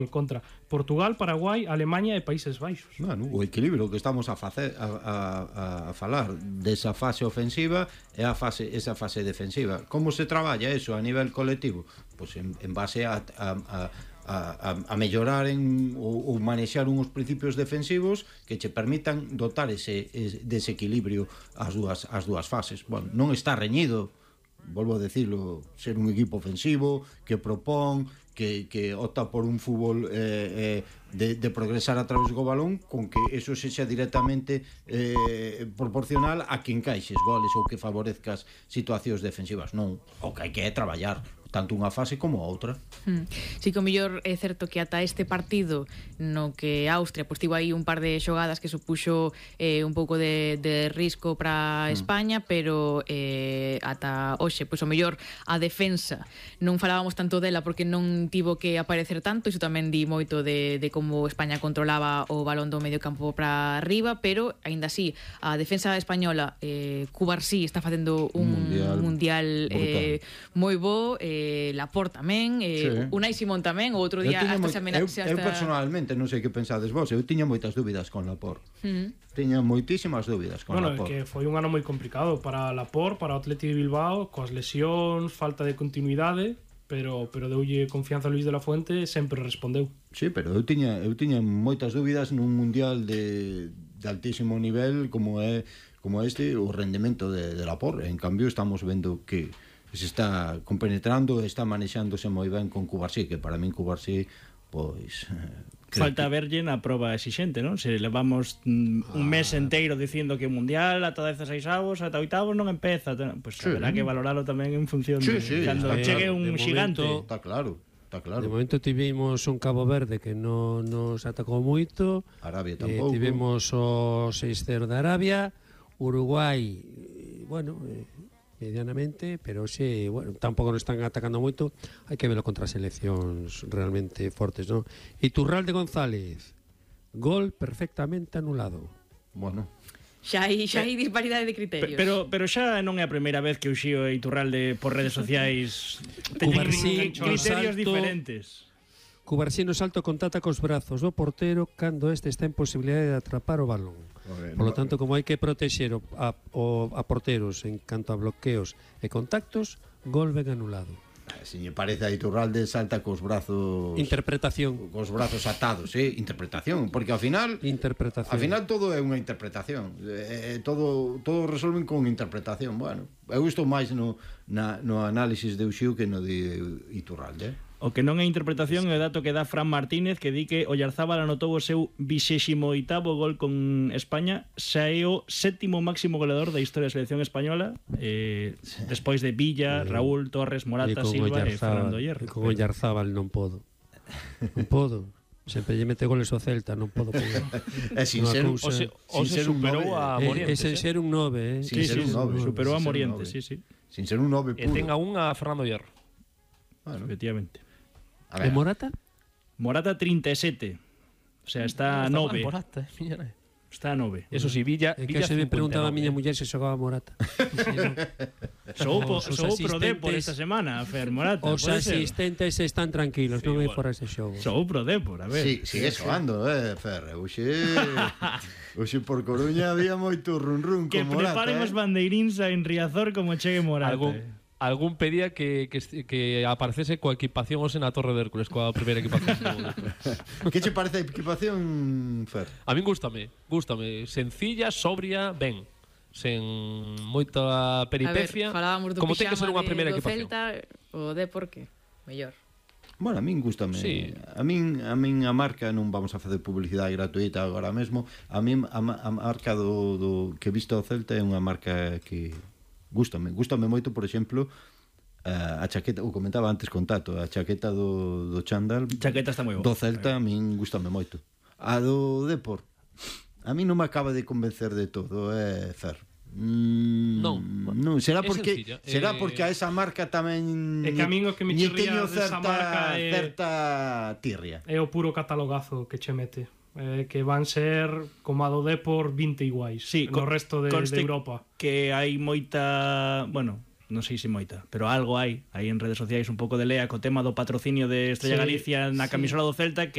contra Portugal, Paraguai, Alemaña e Países Baixos. Bueno, o equilibrio que estamos a falar desa fase ofensiva e esa fase defensiva. Como se traballa eso a nivel colectivo? Pois en base a mellorar ou manexar uns principios defensivos que che permitan dotar dese equilibrio as dúas fases. Bueno, non está reñido, volvo a decirlo, ser un equipo ofensivo que propón, que opta por un fútbol de progresar a través do balón, con que eso sexa directamente proporcional a que encaixes goles ou que favorezcas situacións defensivas. Non, o que hai que é traballar tanto unha fase como a outra. Si que o mellor é certo que ata este partido no que Austria pois tivo aí un par de xogadas que supuxo un pouco de risco para España, pero ata hoxe pois o mellor a defensa non falábamos tanto dela porque non tivo que aparecer tanto, iso tamén di moito de como España controlaba o balón do medio campo para arriba, pero aínda así a defensa española, Cubarsí está facendo un mundial moi bo, Laporte tamén, Unai Simón tamén, o outro día hasta se amenaza. Eu personalmente non sei que pensades vos, eu tiña moitas dúbidas con Laporte. Tiña moitísimas dúbidas con Laporte. Que foi un ano moi complicado para Laporte, para o Athletic de Bilbao, coas lesións, falta de continuidade, pero deulle confianza a Luis de la Fuente e sempre respondeu. Sí, pero eu tiña moitas dúbidas nun mundial de altísimo nivel como este, o rendemento de Laporte. En cambio estamos vendo que se está compenetrando, está manexándose moi ben con Cubarsí, que para min Cubarsí, pois... Falta verlle na proba exixente, non? Se levamos un mes enteiro dicindo que o Mundial ata 16 avos, ata 8avos non empeza, pois haberá que valoralo tamén en función de cando chegue un xigante. Está claro. De momento tivemos un Cabo Verde que non nos atacou moito. Arabia tampouco. Tivemos o 6-0 de Arabia. Uruguai, bueno... medianamente, pero xe, bueno, tampouco nos están atacando moito, hai que verlo contra as seleccións realmente fortes, non? Iturralde González, gol perfectamente anulado. Bueno, xa hai disparidade de criterios. Pero xa non é a primeira vez que o Xío e Iturralde por redes sociais teñen criterios diferentes. Cubarsí no salto contacta cos brazos do portero cando este está en posibilidade de atrapar o balón. Por lo tanto, como hai que protexer a porteros en canto a bloqueos e contactos, gol ben anulado. Se me parece a Iturralde salta cos brazos... Interpretación. Cos brazos atados, interpretación, porque ao final... Interpretación. Ao final todo é unha interpretación. Todo resolven con interpretación. Bueno, eu estou máis no análisis de Uxiu que no de Iturralde. O que non é interpretación é o dato que dá Fran Martínez, que di que Oyarzábal anotou o seu 28º gol con España, xa é o 7º máximo goleador da historia da selección española, despois de Villa, Raúl, Torres, Morata, Silva e Fernando Hierro. Con Oyarzábal non podo. Sempre lle mete goles ao Celta, non podo poder. Sin ser un 9. Superou a Morientes. Sin ser un 9, Sin ser un 9. Superou a Morientes, sí. Sin ser un 9 puro. E tenga unha a Fernando Hierro. Bueno, efectivamente. E Morata? Morata 37. O sea, está a 9. Morata, está a 9. Eso si, Villa... É que se me preguntaba a miña muller se xogaba Morata. Sou pro Depor esta semana, Fer Morata. Os asistentes están tranquilos, non é por ese xogo. Sou pro Depor, a ver. Sigue xoando, Fer. Oxe por Coruña había moito run que con Morata. Que preparen os bandeiríns en Riazor como chegue Morata. Algún pedía que aparecese coa equipación hoxe na Torre de Hércules, coa primeira equipación. Que che parece a equipación, Fer? A min gústame. Sencilla, sobria, ben. Sen moita peripecia. A ver, como ten que ser unha primeira equipación. Celta, o Depor que mellor. Bueno, a min gústame. Sí. A min a marca, non vamos a facer publicidade gratuita agora mesmo. A min a marca do que he visto o Celta é unha marca que gústame moito, por exemplo, a chaqueta, o comentaba antes con Tato, a chaqueta do Chandal. Chaqueta está moi boa. Do Celta a min gústame moito. A do Depor a min non me acaba de convencer de todo, Fer. Non, será porque a esa marca tamén é que a min o que me chirría desa marca é certa tirria. É o puro catalogazo que che mete. Que van ser como a do Depor 20 iguais no resto de Europa. Que hai moita, bueno, non sei se moita, pero algo hai en redes sociais un pouco de lea co tema do patrocinio de Estrella Galicia na camisola do Celta, que